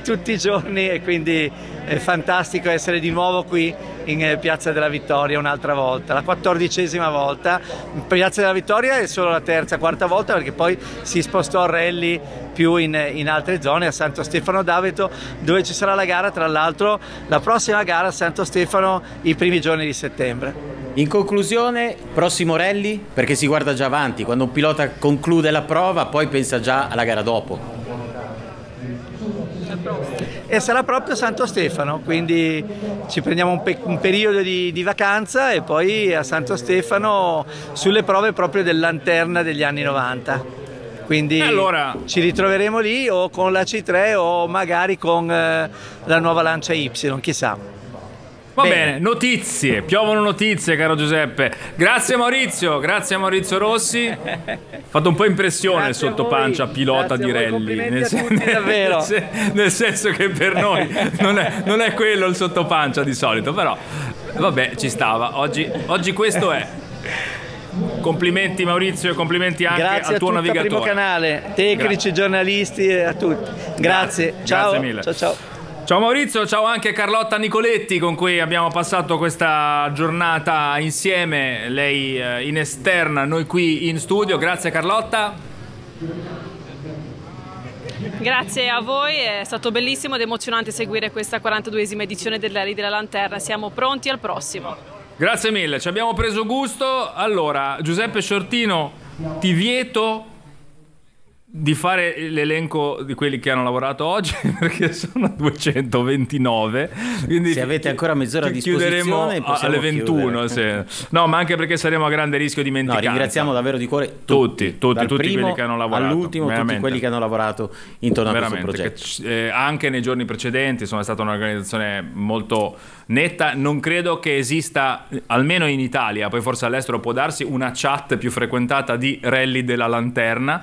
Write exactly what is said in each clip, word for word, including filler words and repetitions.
tutti i giorni e quindi è fantastico essere di nuovo qui in Piazza della Vittoria un'altra volta, la quattordicesima volta. Piazza della Vittoria è solo la terza, quarta volta perché poi si spostò il rally più in, in altre zone, a Santo Stefano d'Aveto, dove ci sarà la gara, tra l'altro la prossima gara a Santo Stefano i primi giorni di settembre. In conclusione, prossimo rally, perché si guarda già avanti, quando un pilota conclude la prova poi pensa già alla gara dopo. E sarà proprio Santo Stefano, quindi ci prendiamo un, pe- un periodo di, di vacanza e poi a Santo Stefano sulle prove proprio del Lanterna degli anni novanta. Quindi allora ci ritroveremo lì o con la C tre o magari con eh, la nuova Lancia Y, chissà. Va bene. bene, notizie, piovono notizie, caro Giuseppe. Grazie Maurizio, grazie a Maurizio Rossi. Ha fatto un po' impressione Grazie il sottopancia voi. pilota Grazie di rally. Complimenti Nel, a tutti, nel, davvero. Nel, sen- nel senso che per noi non è, non è quello il sottopancia di solito, però vabbè, ci stava. Oggi, oggi questo è. Complimenti Maurizio e complimenti anche Grazie al tuo a tutto, navigatore. Primo Canale, tecnici, Gra- giornalisti e a tutti. Grazie, Grazie. ciao. Grazie mille. Ciao ciao. Ciao Maurizio, ciao anche Carlotta Nicoletti con cui abbiamo passato questa giornata insieme, lei in esterna, noi qui in studio. Grazie Carlotta. Grazie a voi, è stato bellissimo ed emozionante seguire questa quarantaduesima edizione del Rally della Lanterna, siamo pronti al prossimo. Grazie mille, ci abbiamo preso gusto. Allora, Giuseppe Shortino, ti vieto di fare l'elenco di quelli che hanno lavorato oggi perché sono duecentoventinove, quindi se avete ancora mezz'ora a disposizione chiuderemo alle ventuno, sì. No, ma anche perché saremo a grande rischio di dimenticanza. No, ringraziamo davvero di cuore tutti, tutti, dal tutti primo quelli che hanno lavorato all'ultimo, veramente. tutti quelli che hanno lavorato intorno veramente, a questo progetto, che, eh, anche nei giorni precedenti insomma è stata un'organizzazione molto netta. Non credo che esista, almeno in Italia, poi forse all'estero può darsi, una chat più frequentata di Rally della Lanterna.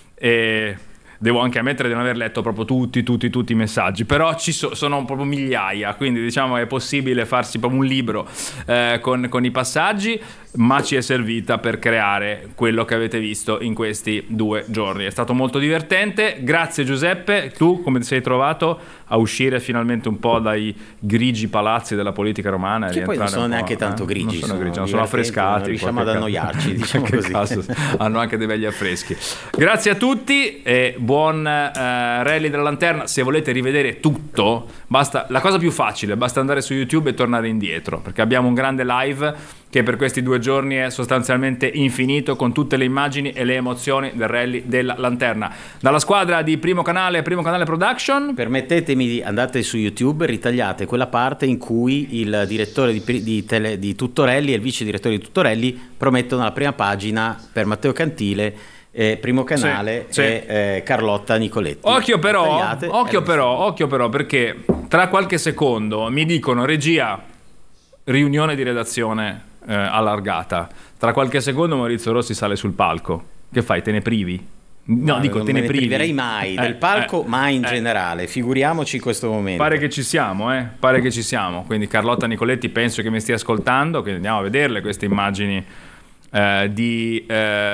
E devo anche ammettere di non aver letto proprio tutti, tutti, tutti i messaggi, però ci so, sono proprio migliaia, quindi diciamo è possibile farsi proprio un libro eh, con, con i passaggi, ma ci è servita per creare quello che avete visto in questi due giorni. È stato molto divertente. Grazie Giuseppe, tu come ti sei trovato a uscire finalmente un po' dai grigi palazzi della politica romana? Che poi non sono neanche tanto eh? grigi, non sono, sono, grigi, non sono affrescati, non riusciamo ad annoiarci, diciamo così. Caso, hanno anche dei belli affreschi. Grazie a tutti e buon eh, Rally della Lanterna. Se volete rivedere tutto, basta, la cosa più facile, basta andare su YouTube e tornare indietro, perché abbiamo un grande live che per questi due giorni è sostanzialmente infinito, con tutte le immagini e le emozioni del Rally della Lanterna. Dalla squadra di Primo Canale, Primo Canale Production, permettetemi di andate su YouTube, ritagliate quella parte in cui il direttore di, di, tele, di Tuttorelli e il vice direttore di Tuttorelli promettono la prima pagina per Matteo Cantile, eh, Primo Canale, sì, e sì. Eh, Carlotta Nicoletti. Occhio però, Tagliate, occhio eh, però, occhio però, perché tra qualche secondo mi dicono regia, riunione di redazione eh, allargata. Tra qualche secondo Maurizio Rossi sale sul palco. Che fai? Te ne privi? No, no dico non te me ne ne privi. priverei mai eh, del palco, eh, ma in eh. generale, figuriamoci in questo momento. Pare che ci siamo, eh? Pare che ci siamo. Quindi Carlotta Nicoletti penso che mi stia ascoltando, quindi andiamo a vederle queste immagini eh, di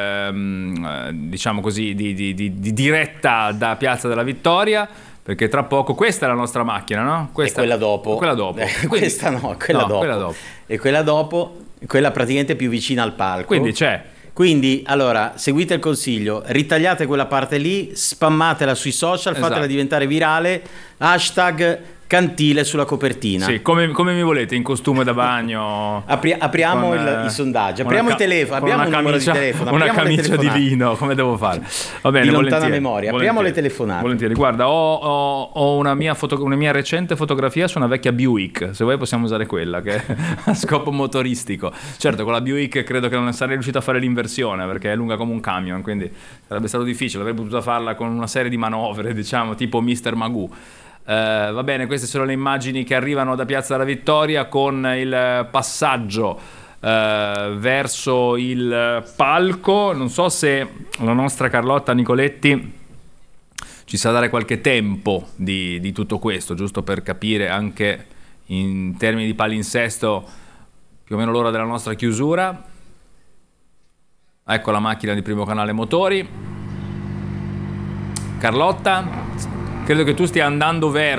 ehm, diciamo così di, di, di, di diretta da Piazza della Vittoria. Perché tra poco questa è la nostra macchina, no? Questa, e quella dopo. Quella dopo. Quindi, questa no, quella, no dopo. quella dopo. E quella dopo, quella praticamente più vicina al palco. Quindi c'è. Quindi, allora, seguite il consiglio, ritagliate quella parte lì, spammatela sui social, esatto. fatela diventare virale, hashtag Cantile sulla copertina. Sì, come, come mi volete, in costume da bagno. Apri- apriamo con, il, i sondaggi, apriamo ca- il telefono, abbiamo un numero camicia, di telefono, una camicia di vino, come devo fare? Va bene, di lontana volentieri, memoria, apriamo volentieri, le telefonate. Volentieri, guarda, ho, ho, ho una, mia foto, una mia recente fotografia su una vecchia Buick, se vuoi possiamo usare quella, che è a scopo motoristico. Certo, con la Buick credo che non sarei riuscito a fare l'inversione, perché è lunga come un camion, quindi sarebbe stato difficile, avrei potuto farla con una serie di manovre, diciamo, tipo mister Magoo. Uh, va bene, queste sono le immagini che arrivano da Piazza della Vittoria con il passaggio uh, verso il palco. Non so se la nostra Carlotta Nicoletti ci sa dare qualche tempo di, di tutto questo, giusto per capire anche in termini di palinsesto più o meno l'ora della nostra chiusura. Ecco la macchina di Primo Canale Motori. Carlotta, credo che tu stia andando verso